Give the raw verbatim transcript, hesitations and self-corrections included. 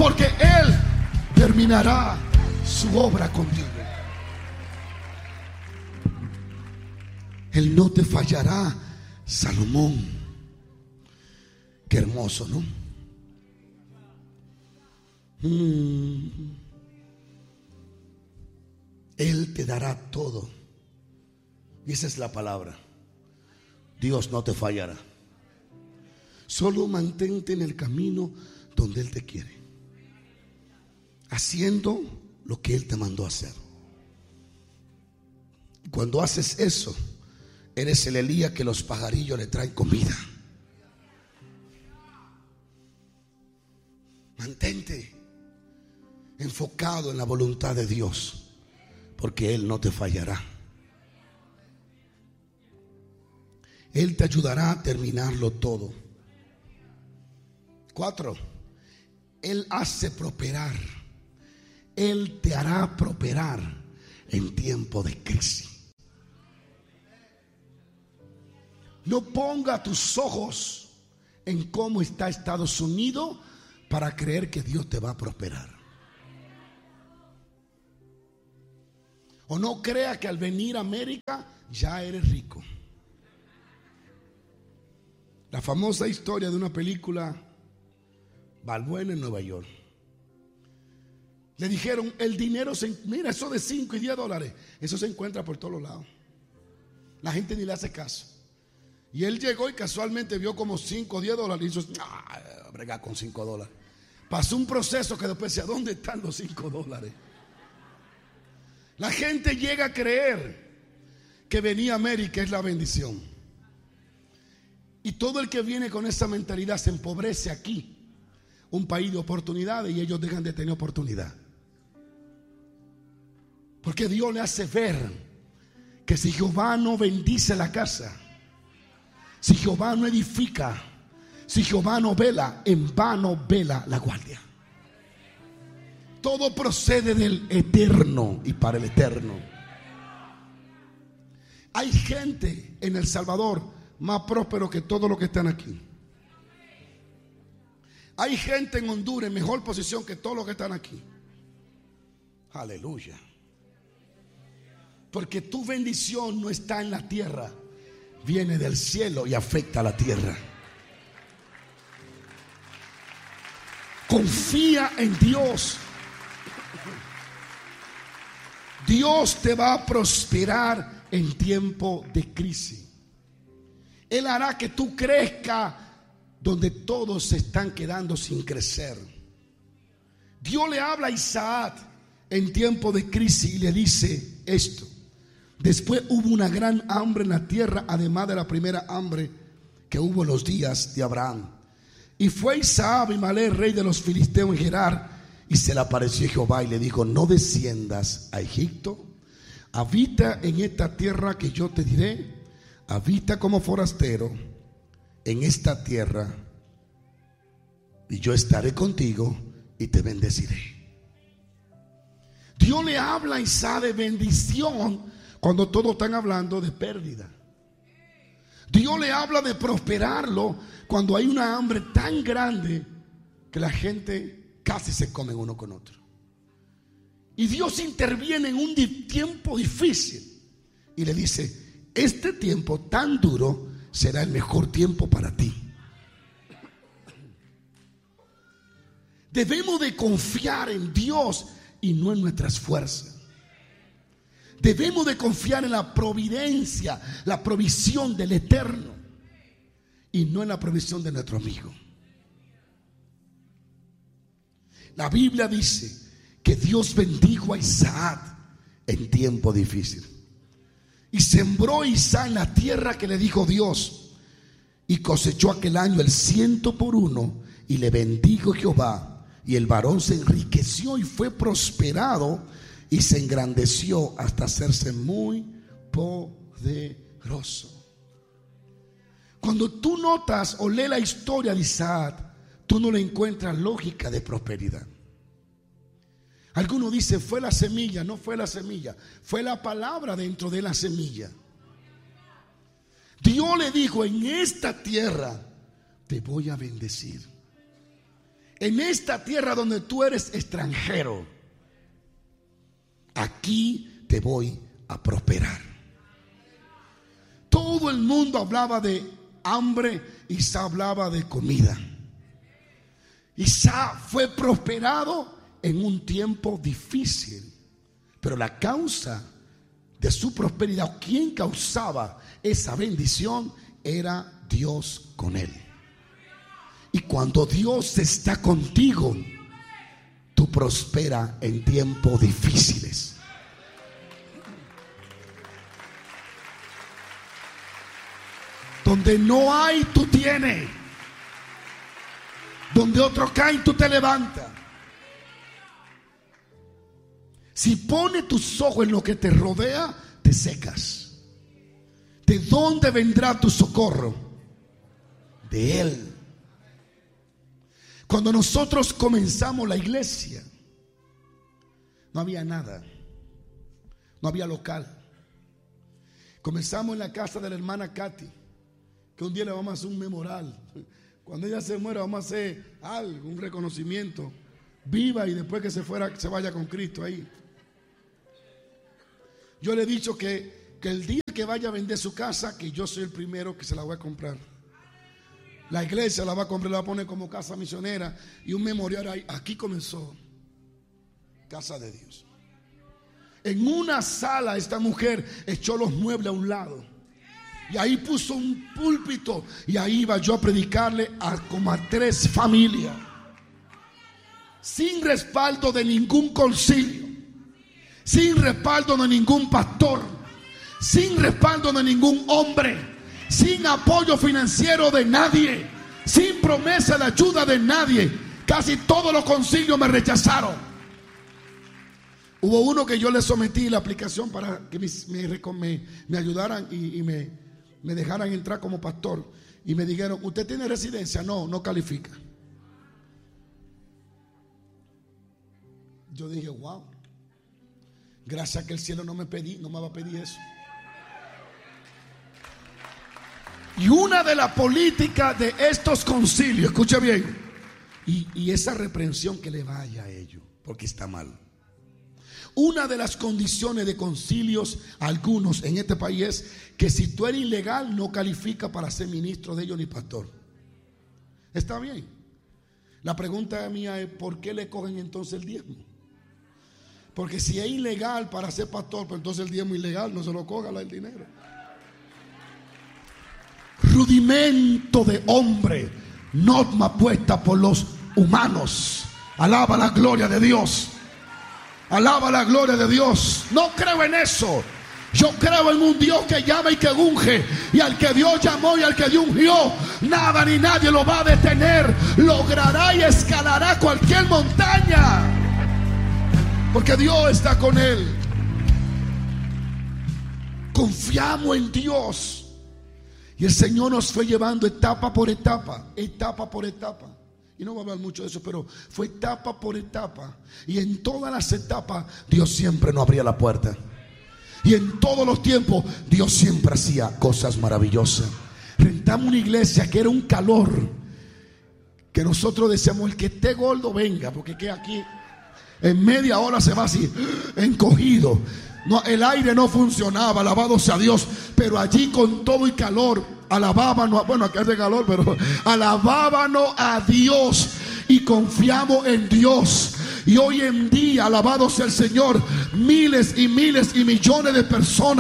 porque Él terminará su obra contigo. Él no te fallará, Salomón. Qué hermoso, ¿no? Mm. Él te dará todo. Y esa es la palabra. Dios no te fallará. Solo mantente en el camino donde Él te quiere, haciendo lo que Él te mandó a hacer. Y cuando haces eso, eres el Elías que los pajarillos le traen comida. Mantente enfocado en la voluntad de Dios, porque Él no te fallará. Él te ayudará a terminarlo todo. Cuatro, Él hace prosperar. Él te hará prosperar en tiempo de crisis. No ponga tus ojos en cómo está Estados Unidos para creer que Dios te va a prosperar. O no crea que al venir a América ya eres rico. La famosa historia de una película, Balbuena en Nueva York. Le dijeron, el dinero se, mira, eso de cinco y diez dólares, eso se encuentra por todos lados. La gente ni le hace caso. Y él llegó y casualmente vio como cinco o diez dólares y hizo, ah, bregar con cinco dólares. Pasó un proceso que después decía, ¿dónde están los cinco dólares? La gente llega a creer que venir a América es la bendición. Y todo el que viene con esa mentalidad se empobrece aquí. Un país de oportunidades, y ellos dejan de tener oportunidad. Porque Dios le hace ver que si Jehová no bendice la casa, si Jehová no edifica, si Jehová no vela, en vano vela la guardia. Todo procede del eterno y para el eterno. Hay gente en El Salvador más próspero que todos los que están aquí. Hay gente en Honduras en mejor posición que todos los que están aquí. Aleluya. Porque tu bendición no está en la tierra, viene del cielo y afecta a la tierra. Confía en Dios. Dios te va a prosperar en tiempo de crisis. Él hará que tú crezcas donde todos se están quedando sin crecer. Dios le habla a Isaac en tiempo de crisis y le dice esto: después hubo una gran hambre en la tierra, además de la primera hambre que hubo en los días de Abraham. Y fue Isaac a Abimelech, rey de los filisteos, en Gerar, y se le apareció Jehová y le dijo: no desciendas a Egipto, habita en esta tierra que yo te diré, habita como forastero en esta tierra, y yo estaré contigo y te bendeciré. Dios le habla a Isaac de bendición cuando todos están hablando de pérdida. Dios le habla de prosperarlo cuando hay una hambre tan grande que la gente casi se come uno con otro. Y Dios interviene en un tiempo difícil y le dice: este tiempo tan duro será el mejor tiempo para ti. Debemos de confiar en Dios y no en nuestras fuerzas. Debemos de confiar en la providencia, la provisión del Eterno, y no en la provisión de nuestro amigo. La Biblia dice que Dios bendijo a Isaac en tiempo difícil. Y sembró Isaac en la tierra que le dijo Dios, y cosechó aquel año el ciento por uno, y le bendijo Jehová. Y el varón se enriqueció y fue prosperado, y se engrandeció hasta hacerse muy poderoso. Cuando tú notas o lees la historia de Isaac, tú no le encuentras lógica de prosperidad. Algunos dicen: fue la semilla. No fue la semilla, fue la palabra dentro de la semilla. Dios le dijo: en esta tierra te voy a bendecir. en esta tierra donde tú eres extranjero, aquí te voy a prosperar. Todo el mundo hablaba de hambre, Isaac hablaba de comida. Isaac fue prosperado en un tiempo difícil, pero la causa de su prosperidad, quien causaba esa bendición, era Dios con él. Y cuando Dios está contigo, tú prosperas en tiempos difíciles. Donde no hay, tú tienes. Donde otros caen, tú te levantas. Si pones tus ojos en lo que te rodea, te secas. ¿De dónde vendrá tu socorro? De Él. Cuando nosotros comenzamos la iglesia, no había nada. No había local. Comenzamos en la casa de la hermana Katy, que un día le vamos a hacer un memorial. Cuando ella se muera vamos a hacer algo, un reconocimiento. Viva y después que se fuera, se vaya con Cristo ahí. Yo le he dicho que, que el día que vaya a vender su casa, que yo soy el primero que se la voy a comprar. La iglesia la va a comprar, la va a poner como casa misionera y un memorial ahí. Aquí comenzó Casa de Dios. En una sala esta mujer echó los muebles a un lado y ahí puso un púlpito y ahí iba yo a predicarle a como a tres familias, sin respaldo de ningún concilio, sin respaldo de ningún pastor, sin respaldo de ningún hombre, sin apoyo financiero de nadie, sin promesa de ayuda de nadie. Casi todos los concilios me rechazaron. Hubo uno que yo le sometí la aplicación para que me, me, me ayudaran y, y me, me dejaran entrar como pastor. Y me dijeron, ¿usted tiene residencia? No, no califica. Yo dije, wow, gracias que el cielo no me pedí, no me va a pedir eso. Y una de las políticas de estos concilios, escucha bien, y, y esa reprensión que le vaya a ellos, porque está mal. Una de las condiciones de concilios, algunos en este país, es que si tú eres ilegal no califica para ser ministro de ellos ni pastor. Está bien. La pregunta mía es, ¿por qué le cogen entonces el diezmo? Porque si es ilegal para ser pastor, pues entonces el diezmo ilegal, no se lo coja el dinero. Rudimento de hombre, norma puesta por los humanos. Alaba la gloria de Dios. Alaba la gloria de Dios. No creo en eso. Yo creo en un Dios que llama y que unge. Y al que Dios llamó y al que Dios ungió, nada ni nadie lo va a detener. Logrará y escalará cualquier montaña, porque Dios está con él. Confiamos en Dios. Y el Señor nos fue llevando etapa por etapa, etapa por etapa. Y no voy a hablar mucho de eso, pero fue etapa por etapa. Y en todas las etapas Dios siempre nos abría la puerta. Y en todos los tiempos Dios siempre hacía cosas maravillosas. Rentamos una iglesia que era un calor, que nosotros decíamos, el que esté gordo venga, porque que aquí en media hora se va así, encogido. No, el aire no funcionaba, alabado sea Dios. Pero allí con todo y calor alabábamos, bueno, acá hace calor, pero alabábamos a Dios y confiamos en Dios. Y hoy en día, alabado sea el Señor, miles y miles y millones de personas